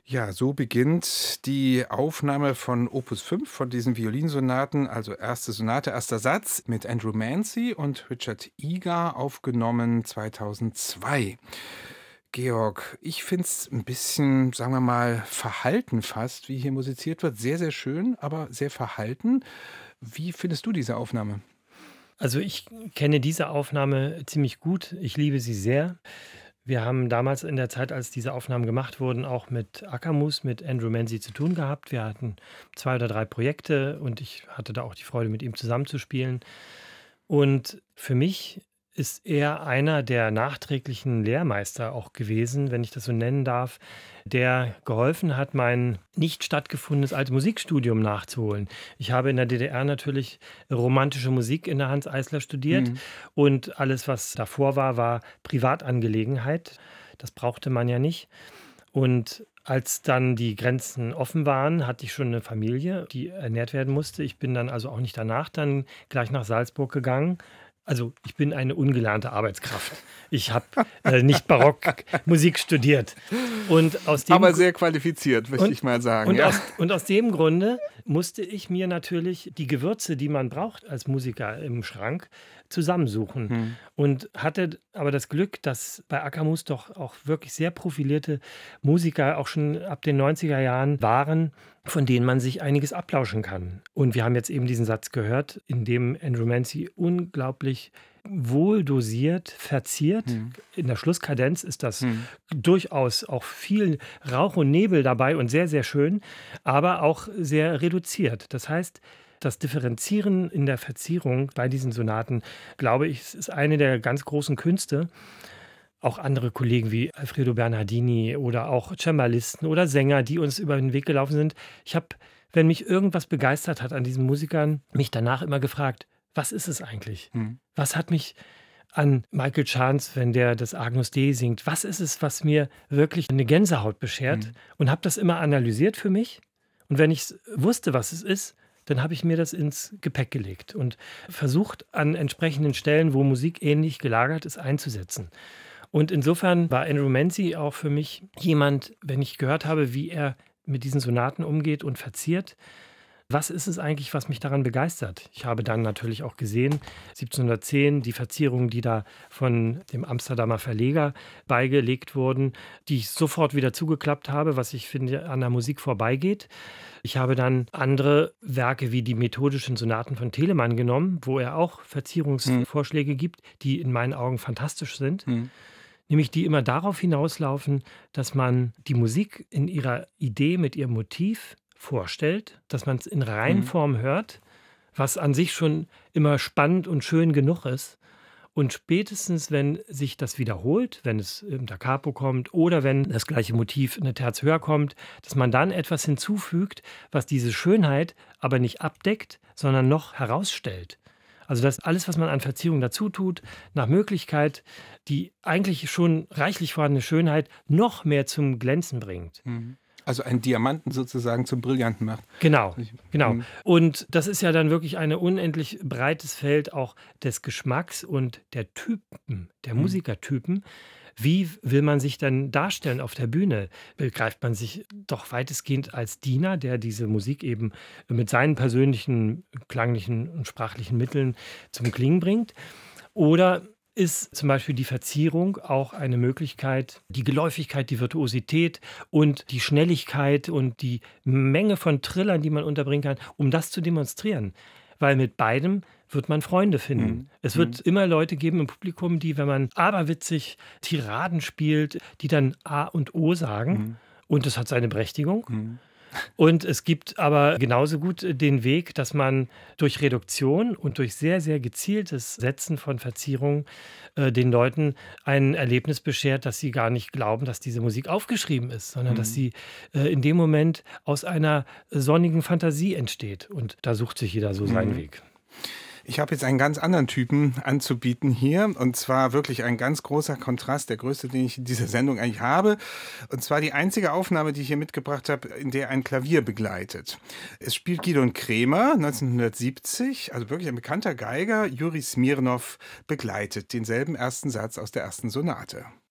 Ja, so beginnt die Aufnahme von Opus 5 von diesen Violinsonaten, also erste Sonate, erster Satz mit Andrew Mancy und Richard Egar, aufgenommen 2002. Georg, ich finde es ein bisschen, sagen wir mal, verhalten fast, wie hier musiziert wird. Sehr, sehr schön, aber sehr verhalten. Wie findest du diese Aufnahme? Also, ich kenne diese Aufnahme ziemlich gut. Ich liebe sie sehr. Wir haben damals in der Zeit, als diese Aufnahmen gemacht wurden, auch mit Akamus, mit Andrew Manzy zu tun gehabt. Wir hatten 2 oder 3 Projekte und ich hatte da auch die Freude, mit ihm zusammenzuspielen. Und für mich ist er einer der nachträglichen Lehrmeister auch gewesen, wenn ich das so nennen darf, der geholfen hat, mein nicht stattgefundenes alte Musikstudium nachzuholen. Ich habe in der DDR natürlich romantische Musik in der Hanns Eisler studiert Mhm. und alles, was davor war, war Privatangelegenheit. Das brauchte man ja nicht. Und als dann die Grenzen offen waren, hatte ich schon eine Familie, die ernährt werden musste. Ich bin dann also auch nicht danach dann gleich nach Salzburg gegangen. Also, ich bin eine ungelernte Arbeitskraft. Ich habe, nicht Barockmusik studiert. Und aus dem Aber sehr qualifiziert, möchte und ich mal sagen, und ja. aus dem Grunde musste ich mir natürlich die Gewürze, die man braucht als Musiker im Schrank, zusammensuchen Mhm. und hatte aber das Glück, dass bei Akamus doch auch wirklich sehr profilierte Musiker auch schon ab den 90er Jahren waren, von denen man sich einiges ablauschen kann. Und wir haben jetzt eben diesen Satz gehört, in dem Andrew Mancy unglaublich wohl dosiert, verziert. Mhm. In der Schlusskadenz ist das Mhm. durchaus auch viel Rauch und Nebel dabei und sehr, sehr schön, aber auch sehr reduziert. Das heißt, das Differenzieren in der Verzierung bei diesen Sonaten, glaube ich, ist eine der ganz großen Künste. Auch andere Kollegen wie Alfredo Bernardini oder auch Cembalisten oder Sänger, die uns über den Weg gelaufen sind. Ich habe, wenn mich irgendwas begeistert hat an diesen Musikern, mich danach immer gefragt: „Was ist es eigentlich? Mhm. Was hat mich an Michael Chance, wenn der das Agnus Dei singt, was ist es, was mir wirklich eine Gänsehaut beschert?“ Mhm. Und habe das immer analysiert für mich. Und wenn ich wusste, was es ist, dann habe ich mir das ins Gepäck gelegt und versucht, an entsprechenden Stellen, wo Musik ähnlich gelagert ist, einzusetzen. Und insofern war Andrew Mancy auch für mich jemand, wenn ich gehört habe, wie er mit diesen Sonaten umgeht und verziert, was ist es eigentlich, was mich daran begeistert? Ich habe dann natürlich auch gesehen, 1710, die Verzierungen, die da von dem Amsterdamer Verleger beigelegt wurden, die ich sofort wieder zugeklappt habe, was ich finde, an der Musik vorbeigeht. Ich habe dann andere Werke wie die methodischen Sonaten von Telemann genommen, wo er auch Mhm. Verzierungsvorschläge gibt, die in meinen Augen fantastisch sind. Mhm. Nämlich die immer darauf hinauslaufen, dass man die Musik in ihrer Idee mit ihrem Motiv vorstellt, dass man es in Mhm. Reihenform hört, was an sich schon immer spannend und schön genug ist. Und spätestens, wenn sich das wiederholt, wenn es im Da Capo kommt oder wenn das gleiche Motiv eine Terz höher kommt, dass man dann etwas hinzufügt, was diese Schönheit aber nicht abdeckt, sondern noch herausstellt. Also, dass alles, was man an Verzierung dazu tut, nach Möglichkeit die eigentlich schon reichlich vorhandene Schönheit noch mehr zum Glänzen bringt. Mhm. Also einen Diamanten sozusagen zum Brillanten macht. Genau, Ich genau. mhm. Und das ist ja dann wirklich ein unendlich breites Feld auch des Geschmacks und der Typen, der Mhm. Musikertypen. Wie will man sich denn darstellen auf der Bühne? Begreift man sich doch weitestgehend als Diener, der diese Musik eben mit seinen persönlichen klanglichen und sprachlichen Mitteln zum Klingen bringt? Oder ist zum Beispiel die Verzierung auch eine Möglichkeit, die Geläufigkeit, die Virtuosität und die Schnelligkeit und die Menge von Trillern, die man unterbringen kann, um das zu demonstrieren? Weil mit beidem wird man Freunde finden. Mhm. Es wird Mhm. immer Leute geben im Publikum, die, wenn man aberwitzig Tiraden spielt, die dann A und O sagen. Mhm. Und das hat seine Berechtigung. Mhm. Und es gibt aber genauso gut den Weg, dass man durch Reduktion und durch sehr, sehr gezieltes Setzen von Verzierungen, den Leuten ein Erlebnis beschert, dass sie gar nicht glauben, dass diese Musik aufgeschrieben ist, sondern dass Mhm. sie, in dem Moment aus einer sonnigen Fantasie entsteht. Und da sucht sich jeder so seinen Mhm. Weg. Ich habe jetzt einen ganz anderen Typen anzubieten hier, und zwar wirklich ein ganz großer Kontrast, der größte, den ich in dieser Sendung eigentlich habe. Und zwar die einzige Aufnahme, die ich hier mitgebracht habe, in der ein Klavier begleitet. Es spielt Gidon Kremer 1970, also wirklich ein bekannter Geiger. Juri Smirnow begleitet denselben ersten Satz aus der ersten Sonate.